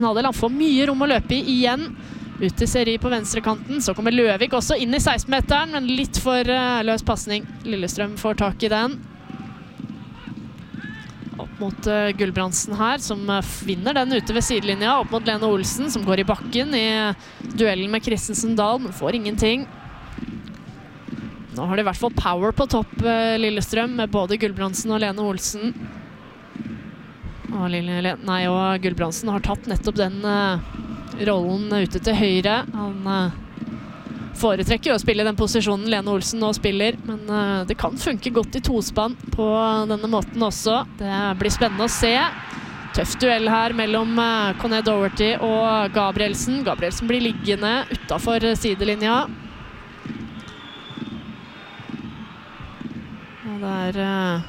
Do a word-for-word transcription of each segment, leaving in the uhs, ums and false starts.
Han får mye rom å løpe i igjen. Ut til Seri på venstrekanten. Så kommer Løvik også inn i seksten-meteren, men litt for uh, løs passning. Lillestrøm får tak i den. Opp mot uh, Gulbrandsen her, som uh, vinner den ute ved sidelinja. Opp mot Lene Olsen, som går i bakken i uh, duellen med Christensen Dahl, men får ingenting. Nå har de i hvert fall power på topp, uh, Lillestrøm, med både Gulbrandsen og Lene Olsen. Og, Lille, nei, og Gulbrandsen har tatt nettopp den uh, rollen ute til høyre. Han uh, foretrekker jo å spille i den posisjonen Lene Olsen nå spiller, men uh, det kan funke godt i tospann på denne måten også. Det blir spennende å se. Tøff duell her mellom uh, Conné Doherty og Gabrielsen. Gabrielsen blir liggende utenfor sidelinja. Og det er... Uh,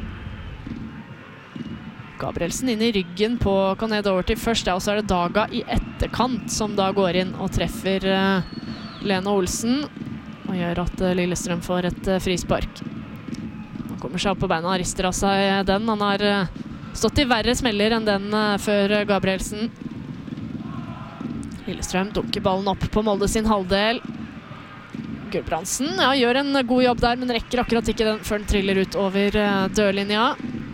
Gabrielsen inn i ryggen på Conné Doherty først, ja, og så er det Daga i etterkant som da går inn og treffer uh, Lene Olsen og gjør at uh, Lillestrøm får et uh, frispark. Han kommer seg opp på beina, rister av seg den. Han har uh, stått i verre smeller enn den uh, før uh, Gabrielsen. Lillestrøm dunker ballen opp på Molde sin halvdel. Gulbrandsen, ja, gjør en uh, god jobb der, men rekker akkurat ikke den før den triller ut over uh, dørlinja.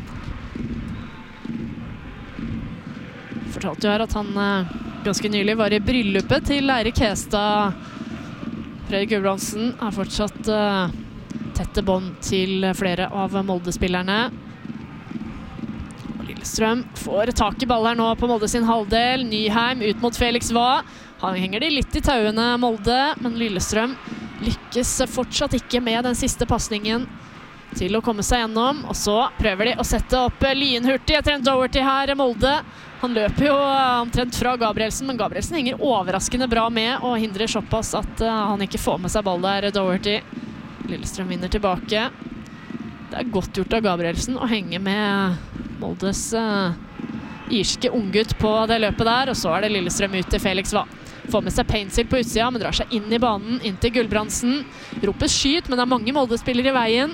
Fortalte jo her at han eh, ganske nylig var i bryllupet til Eirik Hestad. Fredrik Gulbrandsen har fortsatt eh, tette bånd til flere av Molde-spillerne. Lillestrøm får tak i ball her nå på Molde sin halvdel. Nyheim ut mot Felix Vae. Han henger de litt i tauene, Molde, men Lillestrøm lykkes fortsatt ikke med den siste passningen til å komme seg gjennom. Og så prøver de å sette opp lynhurtig etter en Doherty her, Molde. Han løper jo omtrent fra Gabrielsen, men Gabrielsen henger overraskende bra med og hindrer såpass at uh, han ikke får med seg ball der, Doherty. Lillestrøm vinner tilbake. Det er godt gjort av Gabrielsen å henge med Moldes uh, irske unggutt på det løpet der, og så er det Lillestrøm ut til Felix Vae. Får med seg Paintsill på utsida, men drar seg inn i banen, inn til Gulbrandsen. Ropes skyt, men det er mange Molde-spillere i veien.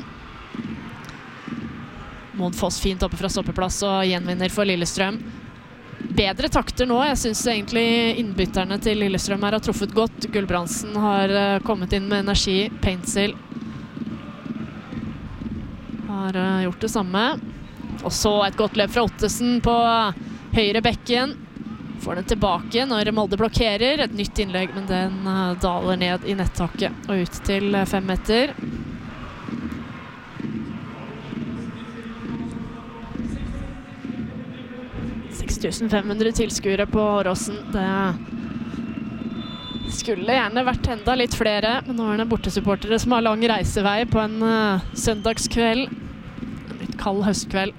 Mon Foss fint oppe fra stoppeplass og gjenvinner for Lillestrøm. Bedre takter nå. Jeg synes egentlig innbytterne til Lillestrøm her har truffet godt. Gulbrandsen har uh, kommet inn med energi. Paintsill har uh, gjort det samme. Og så et godt løp fra Ottesen på uh, høyre bekken. Får den tilbake når Molde blokkerer. Et nytt innlegg, men den uh, daler ned i nettaket og ut til uh, fem meter. seks tusen fem hundre tilskuere på Åråsen. Det skulle gjerne vært enda litt flere, men nå er det bortesupportere som har lang reisevei på en uh, søndagskveld. En litt kald høstkveld.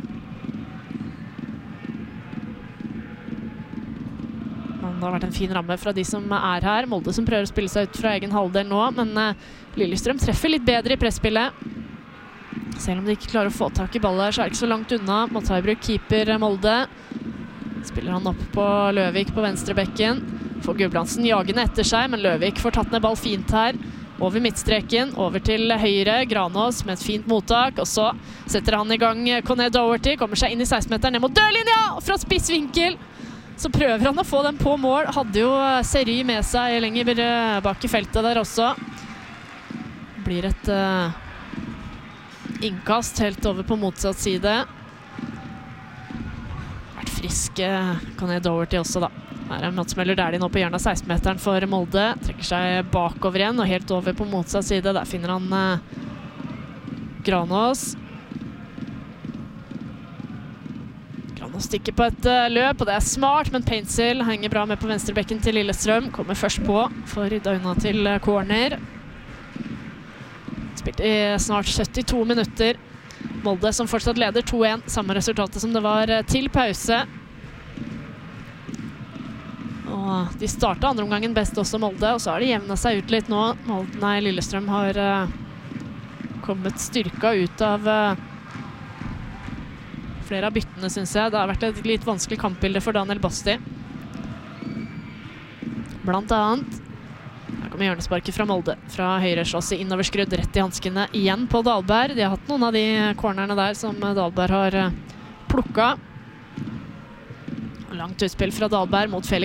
Men det har vært en fin ramme fra de som er her. Molde som prøver å spille seg ut fra egen halvdel nå, men uh, Lillestrøm treffer litt bedre i presspillet. Selv om de ikke klarer å få tak i ballet, så er det ikke så langt unna. Må ta i bruk keeper Molde. Spiller han opp på Løvik på venstrebekken. Får Gulbrandsen jagende etter seg, men Løvik får tatt ned ball fint her. Over midtstreken, over til høyre. Granås med et fint mottak, og så setter han i gang Conné Doherty. Kommer seg inn i seksten-meteren, ned mot dørlinja! Fra spissvinkel! Så prøver han å få den på mål. Hadde jo Seri med seg lenger bak i feltet der også. Blir et uh, innkast helt over på motsatt side. Frisk Conné Doherty også da. Her er Mats Møller Dæhlie nå på hjørnet av seksten-meteren for Molde. Trekker seg bakover igjen og helt over på motsatt side. Der finner han uh, Granås. Granås stikker på et uh, løp, og det er smart, men Paintsill henger bra med på venstrebekken til Lillestrøm. Kommer først på for rydda unna til uh, corner. Spilt i snart syttito minutter. Molde som fortsatt leder to én, samme resultatet som det var til pause. Og de startet andre omgangen best også, Molde, og så har de jevnet seg ut litt nå. Molde, nei, Lillestrøm har uh, kommet styrka ut av uh, flere av byttene, synes jeg. Det har vært et litt vanskelig kampbilde for Daniel Basti. Blant annet. Her kommer hjørnesparket fra Molde. Fra høyre slåsset innoverskrudd rett i hanskene igjen på Dahlberg. De har hatt noen av de cornerne der som Dahlberg har plukket. Langt utspill fra Dahlberg mot Felix